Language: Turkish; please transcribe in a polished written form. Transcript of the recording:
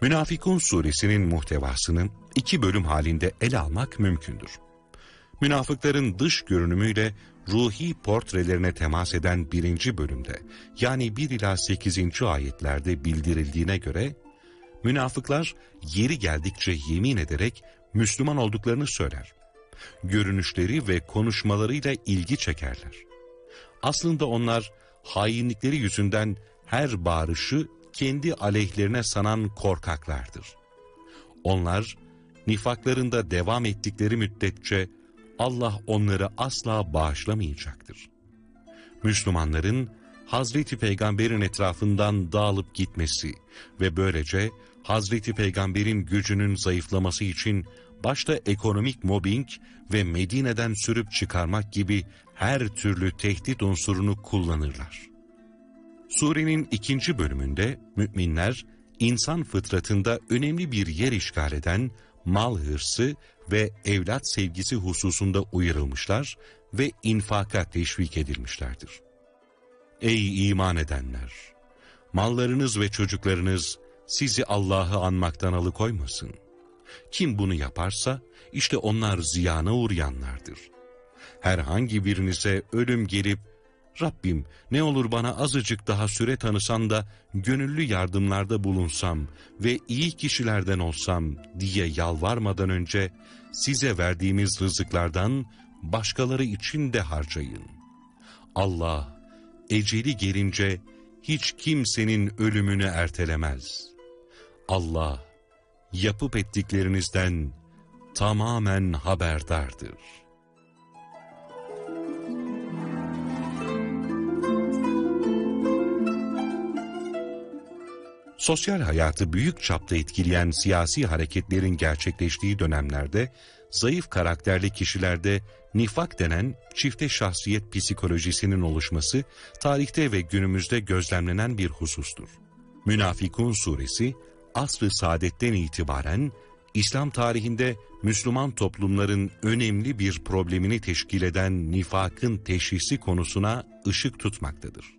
Münafıkun suresinin muhtevasını 2 bölüm halinde ele almak mümkündür. Münafıkların dış görünümüyle ruhi portrelerine temas eden 1. bölümde, yani 1 ila 8. ayetlerde bildirildiğine göre, münafıklar yeri geldikçe yemin ederek Müslüman olduklarını söyler. Görünüşleri ve konuşmalarıyla ilgi çekerler. Aslında onlar hainlikleri yüzünden her bağırışı kendi aleyhlerine sanan korkaklardır. Onlar nifaklarında devam ettikleri müddetçe Allah onları asla bağışlamayacaktır. Müslümanların Hazreti Peygamber'in etrafından dağılıp gitmesi ve böylece Hazreti Peygamber'in gücünün zayıflaması için başta ekonomik mobbing ve Medine'den sürüp çıkarmak gibi her türlü tehdit unsurunu kullanırlar. Surenin 2. bölümünde müminler insan fıtratında önemli bir yer işgal eden mal hırsı ve evlat sevgisi hususunda uyarılmışlar ve infaka teşvik edilmişlerdir. Ey iman edenler! Mallarınız ve çocuklarınız sizi Allah'ı anmaktan alıkoymasın. Kim bunu yaparsa işte onlar ziyana uğrayanlardır. Herhangi birinize ölüm gelip Rabbim ne olur bana azıcık daha süre tanısan da gönüllü yardımlarda bulunsam ve iyi kişilerden olsam diye yalvarmadan önce size verdiğimiz rızıklardan başkaları için de harcayın. Allah eceli gelince hiç kimsenin ölümünü ertelemez. Allah yapıp ettiklerinizden tamamen haberdardır. Sosyal hayatı büyük çapta etkileyen siyasi hareketlerin gerçekleştiği dönemlerde zayıf karakterli kişilerde nifak denen çifte şahsiyet psikolojisinin oluşması tarihte ve günümüzde gözlemlenen bir husustur. Münafıkun suresi asr-ı saadetten itibaren İslam tarihinde Müslüman toplumların önemli bir problemini teşkil eden nifakın teşhisi konusuna ışık tutmaktadır.